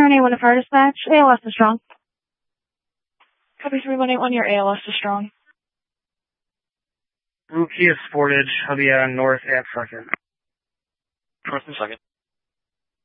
3181 to Fire Dispatch. ALS is strong. Copy 3181, your ALS is strong. Blue Kia Sportage, I'll be on north at 2nd. North and 2nd.